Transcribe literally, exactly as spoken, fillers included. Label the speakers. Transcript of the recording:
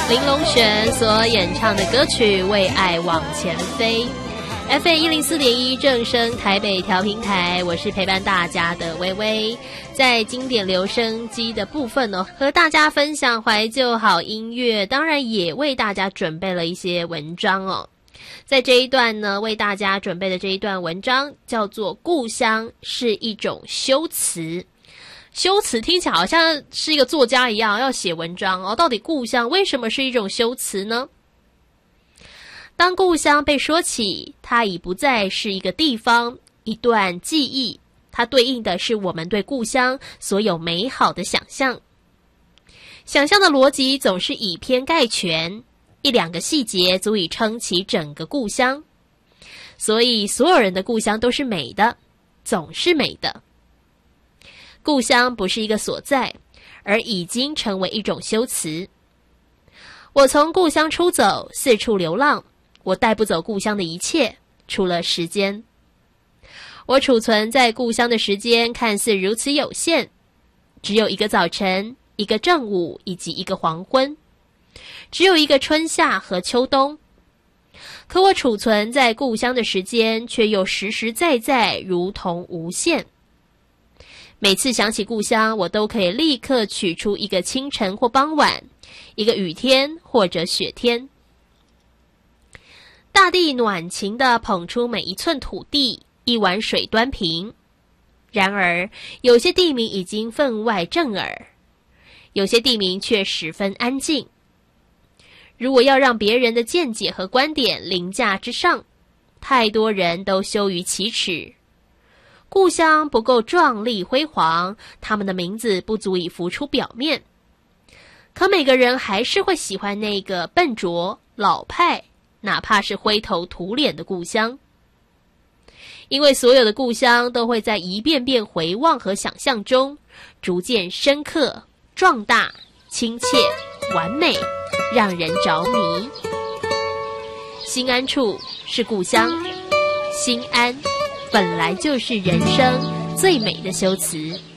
Speaker 1: 林隆璇所演唱的歌曲《为爱往前飞》。F M 一零四点一正声台北调频台，我是陪伴大家的微微。在经典留声机的部分呢，和大家分享怀旧好音乐，当然也为大家准备了一些文章哦。在这一段呢，为大家准备的这一段文章叫做《故乡是一种修辞》。修辞听起来好像是一个作家一样要写文章哦，到底故乡为什么是一种修辞呢？当故乡被说起，它已不再是一个地方，一段记忆，它对应的是我们对故乡所有美好的想象。想象的逻辑总是以偏概全，一两个细节足以撑起整个故乡，所以所有人的故乡都是美的，总是美的。故乡不是一个所在，而已经成为一种修辞。我从故乡出走，四处流浪，我带不走故乡的一切，除了时间。我储存在故乡的时间看似如此有限，只有一个早晨，一个正午，以及一个黄昏，只有一个春夏和秋冬。可我储存在故乡的时间却又实实在在如同无限。每次想起故乡，我都可以立刻取出一个清晨或傍晚，一个雨天或者雪天。大地暖情地捧出每一寸土地，一碗水端平。然而，有些地名已经分外震耳，有些地名却十分安静。如果要让别人的见解和观点凌驾之上，太多人都羞于启齿。故乡不够壮丽辉煌，他们的名字不足以浮出表面。可每个人还是会喜欢那个笨拙、老派，哪怕是灰头土脸的故乡。因为所有的故乡都会在一遍遍回望和想象中，逐渐深刻、壮大、亲切、完美，让人着迷。心安处是故乡，心安本来就是人生最美的修辞。